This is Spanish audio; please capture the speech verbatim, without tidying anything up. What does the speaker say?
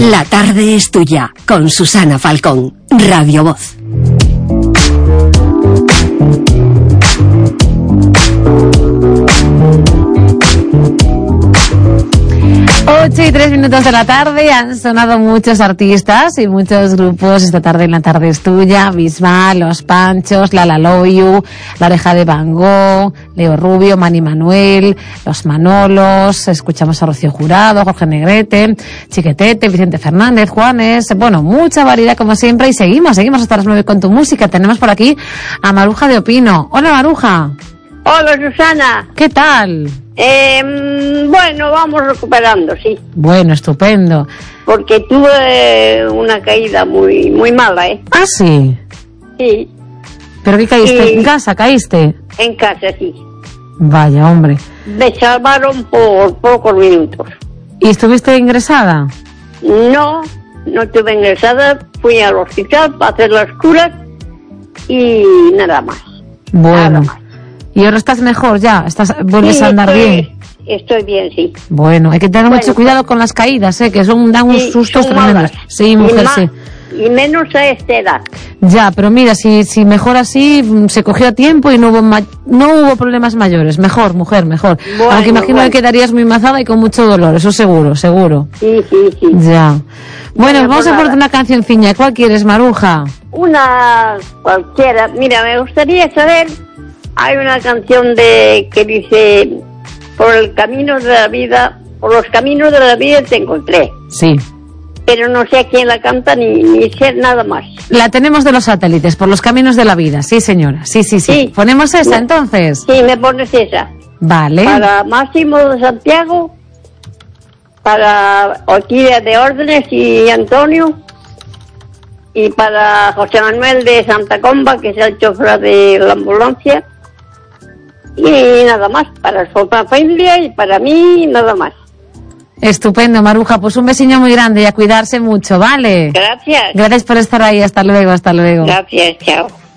La tarde es tuya, con Susana Falcón, Radio Voz. Ocho y tres minutos de la tarde, han sonado muchos artistas y muchos grupos esta tarde en La tarde es tuya: Bisbal, Los Panchos, La Laloyu, La Oreja de Van Gogh, Leo Rubio, Manny Manuel, Los Manolos, escuchamos a Rocío Jurado, Jorge Negrete, Chiquetete, Vicente Fernández, Juanes, bueno, mucha variedad como siempre, y seguimos, seguimos hasta las nueve con tu música. Tenemos por aquí a Maruja de Opino. Hola, Maruja. Hola, Susana. ¿Qué tal? Eh, bueno, vamos recuperando, sí. Bueno, estupendo. Porque tuve una caída muy muy mala, ¿eh? ¿Ah, sí? Sí. ¿Pero qué caíste? Y... ¿En casa caíste? En casa, sí. Vaya, hombre. Me salvaron por pocos minutos. ¿Y estuviste ingresada? No, no estuve ingresada. Fui al hospital para hacer las curas y nada más. Bueno. Nada más. ¿Y ahora estás mejor ya? ¿Estás, vuelves sí, a andar estoy, bien? Estoy bien, sí. Bueno, hay que tener bueno, mucho cuidado con las caídas, ¿eh? Que son, dan unos sí, sustos tremendos. Malas. Sí, mujer, y más, sí. Y menos a esta edad. Ya, pero mira, si, si mejor así, se cogió a tiempo y no hubo ma- no hubo problemas mayores. Mejor, mujer, mejor. Bueno, Aunque imagino bueno. que quedarías muy mazada y con mucho dolor, eso seguro, seguro. Sí, sí, sí. Ya. Bueno, Bueno, vamos pues a ponerte nada. una cancionciña. ¿Cuál quieres, Maruja? Una cualquiera. Mira, me gustaría saber, hay una canción de que dice, por el camino de la vida, por los caminos de la vida te encontré. Sí. Pero no sé a quién la canta ni, ni sé nada más. La tenemos de los satélites, por los caminos de la vida. Sí, señora. Sí, sí, sí. Sí. ¿Ponemos esa, Sí. entonces? Sí, me pones esa. Vale. Para Máximo de Santiago, para Orquídea de Órdenes y Antonio, y para José Manuel de Santa Comba, que es el chofer de la ambulancia, y nada más, para su familia y para mí, nada más. Estupendo, Maruja. Pues un besiño muy grande y a cuidarse mucho, ¿vale? Gracias. Gracias por estar ahí. Hasta luego, hasta luego. Gracias, chao.